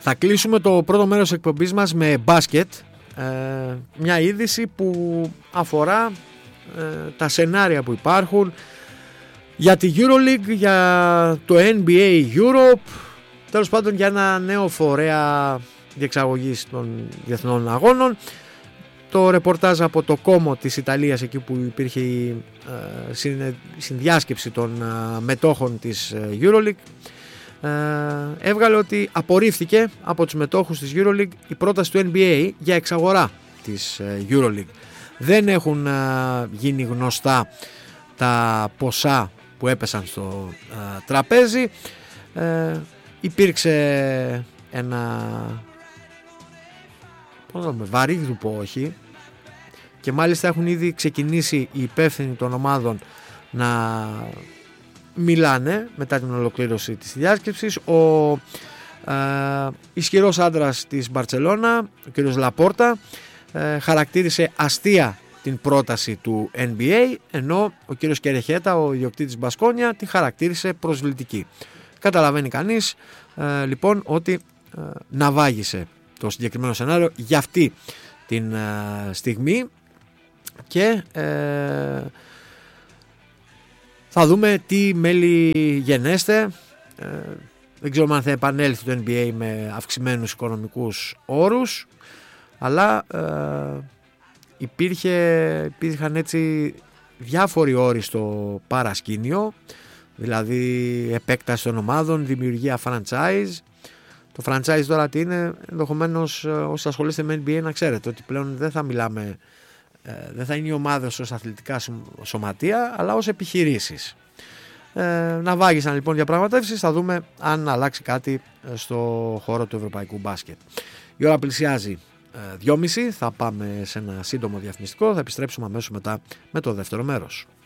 Θα κλείσουμε το πρώτο μέρος της εκπομπής μας με μπάσκετ, μια είδηση που αφορά τα σενάρια που υπάρχουν για τη EuroLeague, για το NBA Europe, τέλος πάντων για ένα νέο φορέα διεξαγωγής των διεθνών αγώνων. Το ρεπορτάζ από το Κόμο της Ιταλίας, εκεί που υπήρχε η συνδιάσκεψη των μετόχων της EuroLeague, έβγαλε ότι απορρίφθηκε από τους μετόχους της EuroLeague η πρόταση του NBA για εξαγορά της EuroLeague. Δεν έχουν γίνει γνωστά τα ποσά που έπεσαν στο τραπέζι. Υπήρξε ένα βαρύγδουπο, όχι, και μάλιστα έχουν ήδη ξεκινήσει οι υπεύθυνοι των ομάδων να μιλάνε μετά την ολοκλήρωση της διάσκεψης. Ο ισχυρός άντρας της Μπαρτσελώνα, ο κ. Λαπόρτα, χαρακτήρισε αστεία την πρόταση του NBA, ενώ ο κ. Κερεχέτα, ο ιδιοκτήτης Μπασκόνια, την χαρακτήρισε προσβλητική. Καταλαβαίνει κανείς λοιπόν ότι ναυάγησε το συγκεκριμένο σενάριο για αυτή την στιγμή, και θα δούμε τι μέλη γενέστε. Δεν ξέρουμε αν θα επανέλθει το NBA με αυξημένους οικονομικούς όρους, αλλά υπήρχαν έτσι διάφοροι όροι στο παρασκήνιο, δηλαδή επέκταση των ομάδων, δημιουργία franchise. Το franchise τώρα τι είναι, ενδεχομένως όσοι ασχολείστε με NBA να ξέρετε ότι πλέον δεν θα μιλάμε, δεν θα είναι οι ομάδες ως αθλητικά σωματεία, αλλά ως επιχειρήσεις. Ναυάγησαν λοιπόν διαπραγματεύσεις, θα δούμε αν αλλάξει κάτι στο χώρο του ευρωπαϊκού μπάσκετ. Η ώρα πλησιάζει 2.30, θα πάμε σε ένα σύντομο διαφημιστικό, θα επιστρέψουμε αμέσως μετά με το δεύτερο μέρος.